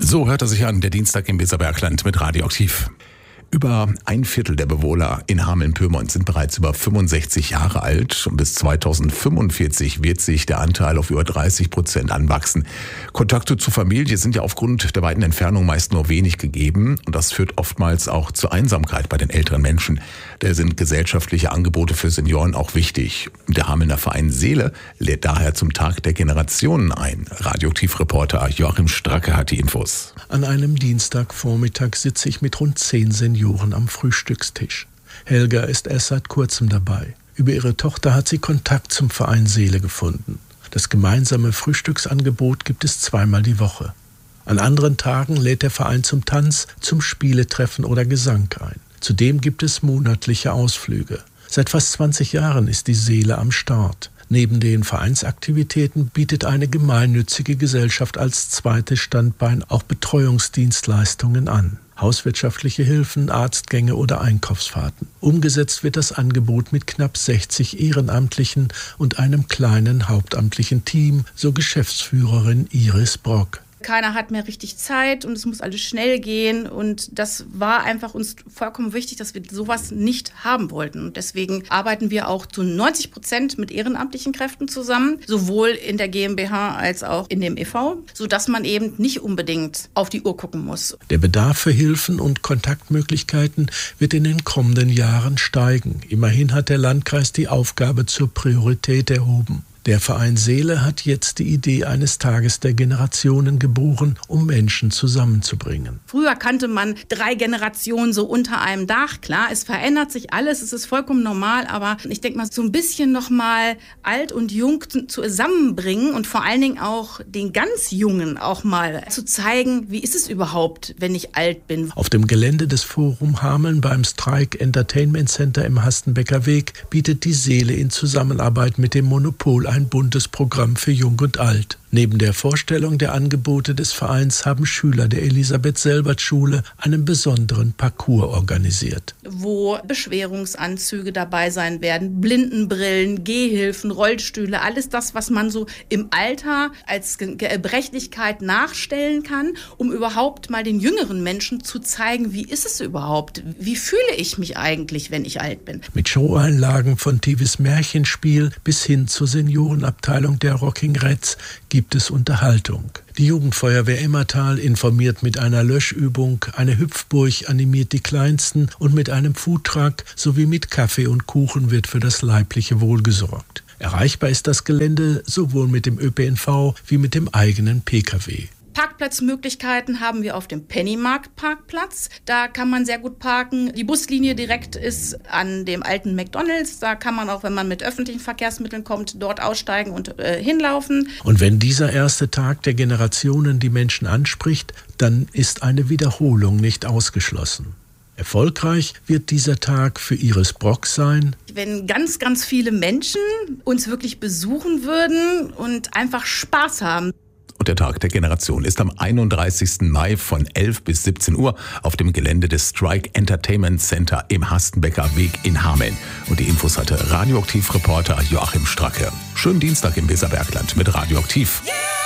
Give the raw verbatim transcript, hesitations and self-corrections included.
So hört er sich an, der Dienstag im Weserbergland mit Radioaktiv. Über ein Viertel der Bewohner in Hameln-Pyrmont sind bereits über fünfundsechzig Jahre alt und bis zweitausendfünfundvierzig wird sich der Anteil auf über dreißig Prozent anwachsen. Kontakte zur Familie sind ja aufgrund der weiten Entfernung meist nur wenig gegeben und das führt oftmals auch zur Einsamkeit bei den älteren Menschen. Da sind gesellschaftliche Angebote für Senioren auch wichtig. Der Hamelner Verein Seele lädt daher zum Tag der Generationen ein. Radioaktiv-Reporter Joachim Stracke hat die Infos. An einem Dienstagvormittag sitze ich mit rund zehn Senioren am Frühstückstisch. Helga ist erst seit kurzem dabei. Über ihre Tochter hat sie Kontakt zum Verein Seele gefunden. Das gemeinsame Frühstücksangebot gibt es zweimal die Woche. An anderen Tagen lädt der Verein zum Tanz, zum Spieletreffen oder Gesang ein. Zudem gibt es monatliche Ausflüge. Seit fast zwanzig Jahren ist die Seele am Start. Neben den Vereinsaktivitäten bietet eine gemeinnützige Gesellschaft als zweites Standbein auch Betreuungsdienstleistungen an. Hauswirtschaftliche Hilfen, Arztgänge oder Einkaufsfahrten. Umgesetzt wird das Angebot mit knapp sechzig Ehrenamtlichen und einem kleinen hauptamtlichen Team, so Geschäftsführerin Iris Brock. Keiner hat mehr richtig Zeit und es muss alles schnell gehen und das war einfach uns vollkommen wichtig, dass wir sowas nicht haben wollten. Und deswegen arbeiten wir auch zu neunzig Prozent mit ehrenamtlichen Kräften zusammen, sowohl in der GmbH als auch in dem e V, sodass man eben nicht unbedingt auf die Uhr gucken muss. Der Bedarf für Hilfen und Kontaktmöglichkeiten wird in den kommenden Jahren steigen. Immerhin hat der Landkreis die Aufgabe zur Priorität erhoben. Der Verein Seele hat jetzt die Idee eines Tages der Generationen geboren, um Menschen zusammenzubringen. Früher kannte man drei Generationen so unter einem Dach. Klar, es verändert sich alles, es ist vollkommen normal, aber ich denke mal, so ein bisschen nochmal alt und jung zusammenbringen und vor allen Dingen auch den ganz Jungen auch mal zu zeigen, wie ist es überhaupt, wenn ich alt bin. Auf dem Gelände des Forum Hameln beim Strike Entertainment Center im Hastenbecker Weg bietet die Seele in Zusammenarbeit mit dem Monopol ein ein buntes Programm für Jung und Alt. Neben der Vorstellung der Angebote des Vereins haben Schüler der Elisabeth-Selbert-Schule einen besonderen Parcours organisiert. Wo Beschwerungsanzüge dabei sein werden, Blindenbrillen, Gehhilfen, Rollstühle, alles das, was man so im Alter als Gebrechlichkeit nachstellen kann, um überhaupt mal den jüngeren Menschen zu zeigen, wie ist es überhaupt? Wie fühle ich mich eigentlich, wenn ich alt bin? Mit Showeinlagen von Tivis Märchenspiel bis hin zur Seniorenabteilung der Rocking Reds gibt es Unterhaltung. Die Jugendfeuerwehr Emmertal informiert mit einer Löschübung, eine Hüpfburg animiert die Kleinsten und mit einem Foodtruck sowie mit Kaffee und Kuchen wird für das leibliche Wohl gesorgt. Erreichbar ist das Gelände sowohl mit dem Ö P N V wie mit dem eigenen P K W. Parkplatzmöglichkeiten haben wir auf dem Pennymarkt-Parkplatz. Da kann man sehr gut parken. Die Buslinie direkt ist an dem alten McDonald's. Da kann man auch, wenn man mit öffentlichen Verkehrsmitteln kommt, dort aussteigen und äh, hinlaufen. Und wenn dieser erste Tag der Generationen die Menschen anspricht, dann ist eine Wiederholung nicht ausgeschlossen. Erfolgreich wird dieser Tag für Iris Brock sein, wenn ganz, ganz viele Menschen uns wirklich besuchen würden und einfach Spaß haben. Und der Tag der Generation ist am einunddreißigsten Mai von elf bis siebzehn Uhr auf dem Gelände des Strike Entertainment Center im Hastenbecker Weg in Hameln. Und die Infos hatte Radioaktiv-Reporter Joachim Stracke. Schönen Dienstag im Weserbergland mit Radioaktiv. Yeah!